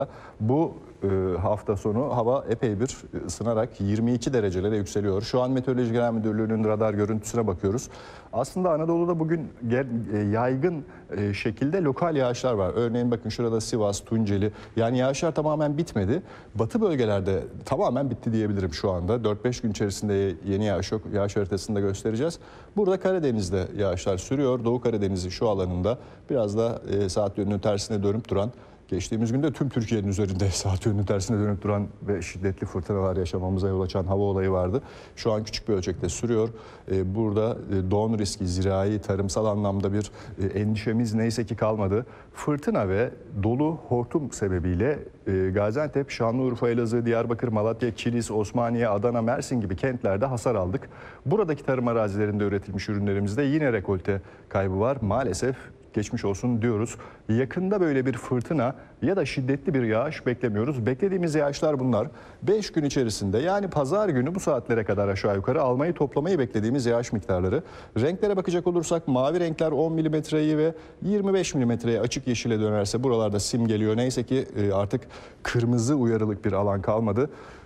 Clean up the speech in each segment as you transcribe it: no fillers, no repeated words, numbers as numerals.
Bu hafta sonu hava epey bir ısınarak 22 derecelere yükseliyor. Şu an Meteoroloji Genel Müdürlüğü'nün radar görüntüsüne bakıyoruz. Aslında Anadolu'da bugün yaygın şekilde lokal yağışlar var. Örneğin bakın şurada Sivas, Tunceli. Yani yağışlar tamamen bitmedi. Batı bölgelerde tamamen bitti diyebilirim şu anda. 4-5 gün içerisinde yeni yağış yok. Yağış haritasını da göstereceğiz. Burada Karadeniz'de yağışlar sürüyor. Doğu Karadeniz'in şu alanında biraz da saat yönünün tersine dönüp duran, geçtiğimiz günde tüm Türkiye'nin üzerinde saat yönünün tersine dönüp duran ve şiddetli fırtınalar yaşamamıza yol açan hava olayı vardı. Şu an küçük bir ölçekte sürüyor. Burada don riski, zirai, tarımsal anlamda bir endişemiz neyse ki kalmadı. Fırtına ve dolu hortum sebebiyle Gaziantep, Şanlıurfa, Elazığ, Diyarbakır, Malatya, Kilis, Osmaniye, Adana, Mersin gibi kentlerde hasar aldık. Buradaki tarım arazilerinde üretilmiş ürünlerimizde yine rekolte kaybı var. Maalesef geçmiş olsun diyoruz. Yakında böyle bir fırtına ya da şiddetli bir yağış beklemiyoruz. Beklediğimiz yağışlar bunlar. 5 gün içerisinde, yani pazar günü bu saatlere kadar aşağı yukarı almayı toplamayı beklediğimiz yağış miktarları. Renklere bakacak olursak mavi renkler 10 milimetreyi ve 25 milimetreye açık yeşile dönerse buralarda sim geliyor. Neyse ki artık kırmızı uyarılık bir alan kalmadı.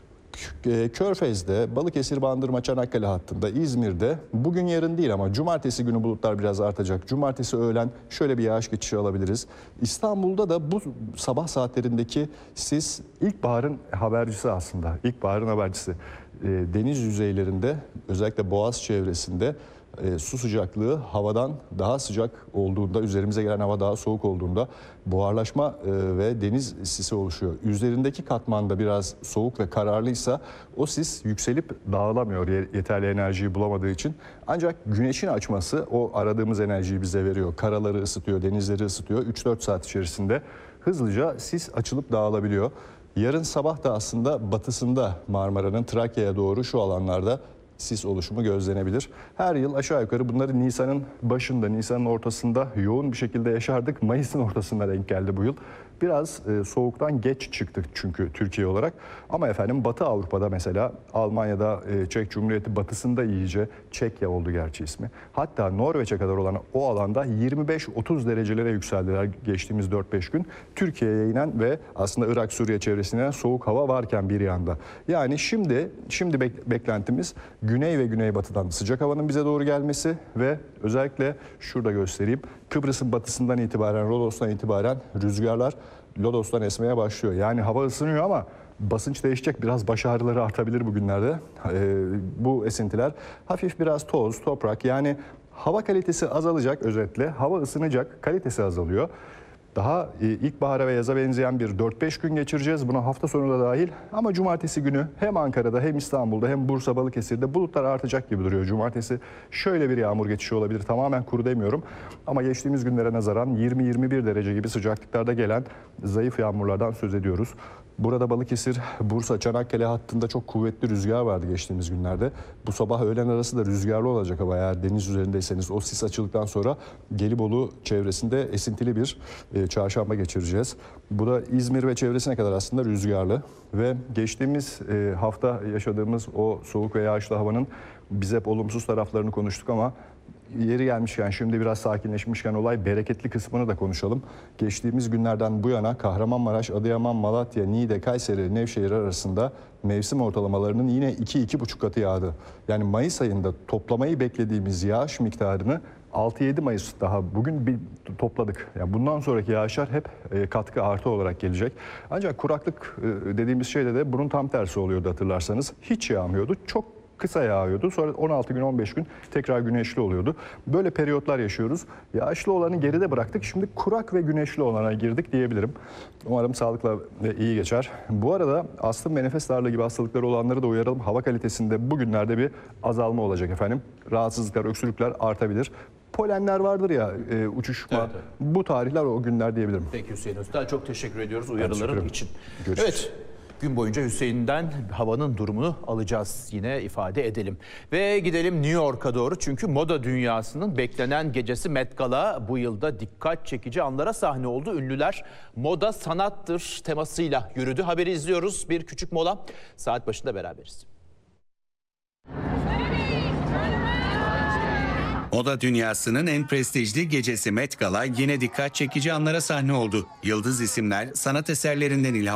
Körfez'de, Balıkesir, Bandırma, Çanakkale hattında, İzmir'de bugün yarın değil ama cumartesi günü bulutlar biraz artacak. Cumartesi öğlen şöyle bir yağış geçişi alabiliriz. İstanbul'da da bu sabah saatlerindeki sis ilkbaharın habercisi aslında. İlkbaharın habercisi. Deniz yüzeylerinde, özellikle Boğaz çevresinde su sıcaklığı havadan daha sıcak olduğunda, üzerimize gelen hava daha soğuk olduğunda buharlaşma ve deniz sisi oluşuyor. Üzerindeki katmanda biraz soğuk ve kararlıysa o sis yükselip dağılamıyor yeterli enerjiyi bulamadığı için. Ancak güneşin açması o aradığımız enerjiyi bize veriyor. Karaları ısıtıyor, denizleri ısıtıyor. 3-4 saat içerisinde hızlıca sis açılıp dağılabiliyor. Yarın sabah da aslında batısında Marmara'nın Trakya'ya doğru şu alanlarda sis oluşumu gözlenebilir. Her yıl aşağı yukarı bunları Nisan'ın başında, Nisan'ın ortasında yoğun bir şekilde yaşardık. Mayıs'ın ortasına denk geldi bu yıl. Biraz soğuktan geç çıktık çünkü Türkiye olarak. Ama efendim Batı Avrupa'da mesela Almanya'da, Çek Cumhuriyeti batısında iyice, Çekya oldu gerçi ismi. Hatta Norveç'e kadar olan o alanda 25-30 derecelere yükseldiler geçtiğimiz 4-5 gün. Türkiye'ye inen ve aslında Irak, Suriye çevresinden soğuk hava varken bir yanda. Yani şimdi beklentimiz güney ve güneybatıdan sıcak havanın bize doğru gelmesi ve özellikle şurada göstereyim. Kıbrıs'ın batısından itibaren, Rodos'tan itibaren rüzgarlar Lodos'tan esmeye başlıyor. Yani hava ısınıyor ama basınç değişecek. Biraz baş ağrıları artabilir bugünlerde. Bu esintiler hafif biraz toz, toprak, yani hava kalitesi azalacak özetle. Hava ısınacak, kalitesi azalıyor. Daha ilkbahara ve yaza benzeyen bir 4-5 gün geçireceğiz. Buna hafta sonu da dahil. Ama cumartesi günü hem Ankara'da hem İstanbul'da hem Bursa, Balıkesir'de bulutlar artacak gibi duruyor. Cumartesi şöyle bir yağmur geçişi olabilir. Tamamen kuru demiyorum. Ama geçtiğimiz günlere nazaran 20-21 derece gibi sıcaklıklarda gelen zayıf yağmurlardan söz ediyoruz. Burada Balıkesir, Bursa, Çanakkale hattında çok kuvvetli rüzgar vardı geçtiğimiz günlerde. Bu sabah öğlen arası da rüzgarlı olacak hava. Eğer deniz üzerindeyseniz o sis açıldıktan sonra Gelibolu çevresinde esintili bir çarşamba geçireceğiz. Bu da İzmir ve çevresine kadar aslında rüzgarlı. Ve geçtiğimiz hafta yaşadığımız o soğuk ve yağışlı havanın biz hep olumsuz taraflarını konuştuk ama yeri gelmişken, şimdi biraz sakinleşmişken olay bereketli kısmını da konuşalım. Geçtiğimiz günlerden bu yana Kahramanmaraş, Adıyaman, Malatya, Niğde, Kayseri, Nevşehir arasında mevsim ortalamalarının yine 2-2,5 katı yağdı. Yani Mayıs ayında toplamayı beklediğimiz yağış miktarını 6-7 Mayıs daha bugün bir topladık. Yani bundan sonraki yağışlar hep katkı artı olarak gelecek. Ancak kuraklık dediğimiz şeyde de bunun tam tersi oluyordu hatırlarsanız. Hiç yağmıyordu. Çok kısa yağıyordu. Sonra 16 gün 15 gün tekrar güneşli oluyordu. Böyle periyotlar yaşıyoruz. Yağışlı olanı geride bıraktık. Şimdi kurak ve güneşli olana girdik diyebilirim. Umarım sağlıkla ve iyi geçer. Bu arada astım ve nefes darlığı gibi hastalıkları olanları da uyaralım. Hava kalitesinde bugünlerde bir azalma olacak efendim. Rahatsızlıklar, öksürükler artabilir. Polenler vardır ya, uçuşma. Evet. Bu tarihler o günler diyebilirim. Peki Hüseyin Öztürk, çok teşekkür ediyoruz uyarıların için. Görüşürüz. Evet. Gün boyunca Hüseyin'den havanın durumunu alacağız, yine ifade edelim. Ve gidelim New York'a doğru, çünkü moda dünyasının beklenen gecesi Met Gala bu yılda dikkat çekici anlara sahne oldu. Ünlüler moda sanattır temasıyla yürüdü. Haberi izliyoruz, bir küçük mola, saat başında beraberiz. Moda dünyasının en prestijli gecesi Met Gala yine dikkat çekici anlara sahne oldu. Yıldız isimler sanat eserlerinden ilham